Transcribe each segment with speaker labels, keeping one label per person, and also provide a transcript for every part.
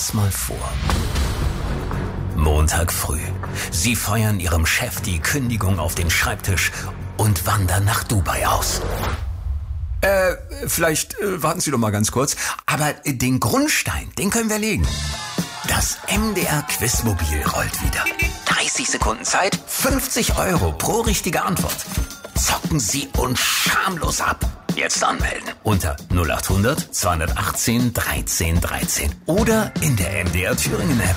Speaker 1: Mal vor. Montag früh. Sie feuern Ihrem Chef die Kündigung auf den Schreibtisch und wandern nach Dubai aus.
Speaker 2: Vielleicht warten Sie doch mal ganz kurz.
Speaker 1: Aber den Grundstein, den können wir legen. Das MDR Quizmobil rollt wieder. 30 Sekunden Zeit, 50 € pro richtige Antwort. Zocken Sie uns schamlos ab. Jetzt anmelden unter 0800 218 13 13 oder in der MDR Thüringen App.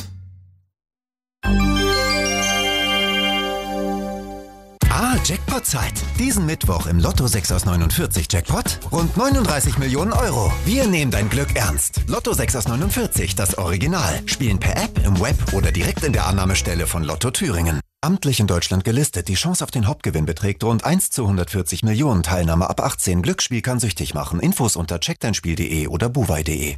Speaker 3: Jackpot-Zeit. Diesen Mittwoch im Lotto 6 aus 49 Jackpot rund 39 Millionen €. Wir nehmen dein Glück ernst. Lotto 6 aus 49, das Original. Spielen per App, im Web oder direkt in der Annahmestelle von Lotto Thüringen. Amtlich in Deutschland gelistet. Die Chance auf den Hauptgewinn beträgt rund 1 zu 140 Millionen. Teilnahme ab 18. Glücksspiel kann süchtig machen. Infos unter checkdeinspiel.de oder buwei.de.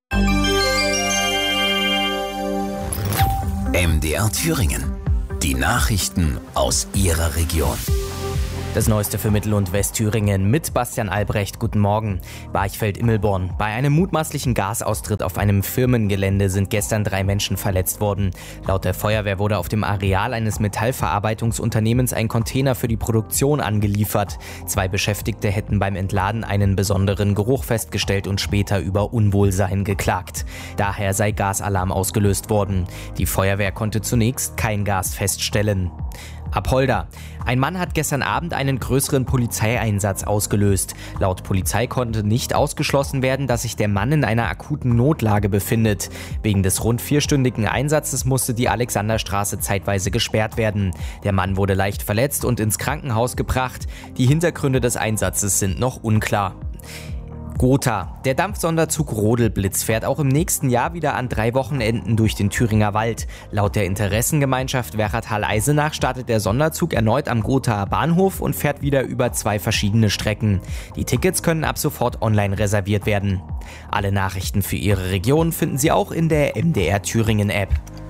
Speaker 1: MDR Thüringen. Die Nachrichten aus Ihrer Region.
Speaker 4: Das Neueste für Mittel- und Westthüringen mit Bastian Albrecht. Guten Morgen. Barchfeld-Immelborn. Bei einem mutmaßlichen Gasaustritt auf einem Firmengelände sind gestern 3 Menschen verletzt worden. Laut der Feuerwehr wurde auf dem Areal eines Metallverarbeitungsunternehmens ein Container für die Produktion angeliefert. 2 Beschäftigte hätten beim Entladen einen besonderen Geruch festgestellt und später über Unwohlsein geklagt. Daher sei Gasalarm ausgelöst worden. Die Feuerwehr konnte zunächst kein Gas feststellen. Apolda. Ein Mann hat gestern Abend einen größeren Polizeieinsatz ausgelöst. Laut Polizei konnte nicht ausgeschlossen werden, dass sich der Mann in einer akuten Notlage befindet. Wegen des rund 4-stündigen Einsatzes musste die Alexanderstraße zeitweise gesperrt werden. Der Mann wurde leicht verletzt und ins Krankenhaus gebracht. Die Hintergründe des Einsatzes sind noch unklar. Gotha. Der Dampfsonderzug Rodelblitz fährt auch im nächsten Jahr wieder an 3 Wochenenden durch den Thüringer Wald. Laut der Interessengemeinschaft Werratal-Eisenach startet der Sonderzug erneut am Gothaer Bahnhof und fährt wieder über 2 verschiedene Strecken. Die Tickets können ab sofort online reserviert werden. Alle Nachrichten für Ihre Region finden Sie auch in der MDR Thüringen App.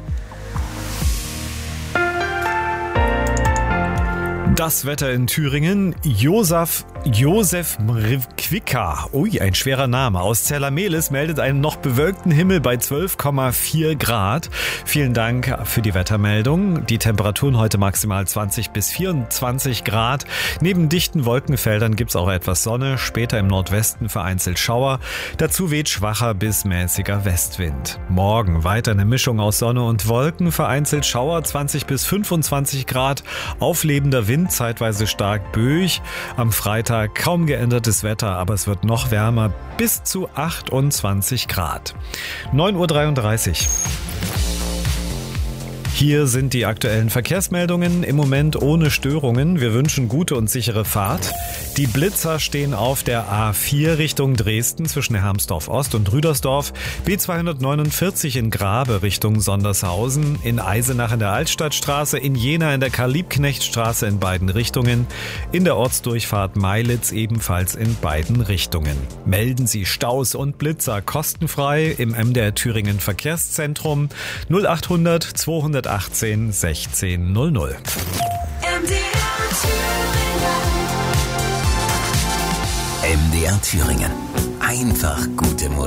Speaker 5: Das Wetter in Thüringen. Josef Mrivkwika, ein schwerer Name, aus Zerlamelis meldet einen noch bewölkten Himmel bei 12,4 Grad. Vielen Dank für die Wettermeldung. Die Temperaturen heute maximal 20 bis 24 Grad. Neben dichten Wolkenfeldern gibt es auch etwas Sonne, später im Nordwesten vereinzelt Schauer. Dazu weht schwacher bis mäßiger Westwind. Morgen weiter eine Mischung aus Sonne und Wolken, vereinzelt Schauer, 20 bis 25 Grad, auflebender Wind, zeitweise stark böig. Am Freitag kaum geändertes Wetter, aber es wird noch wärmer, bis zu 28 Grad. 9:33 Uhr. Hier sind die aktuellen Verkehrsmeldungen, im Moment ohne Störungen. Wir wünschen gute und sichere Fahrt. Die Blitzer stehen auf der A4 Richtung Dresden zwischen Hermsdorf Ost und Rüdersdorf, B249 in Grabe Richtung Sondershausen, in Eisenach in der Altstadtstraße, in Jena in der Karl-Liebknecht-Straße in beiden Richtungen, in der Ortsdurchfahrt Meilitz ebenfalls in beiden Richtungen. Melden Sie Staus und Blitzer kostenfrei im MDR Thüringen Verkehrszentrum 0800 218 1600.
Speaker 1: MDR Thüringen. Einfach gute Musik.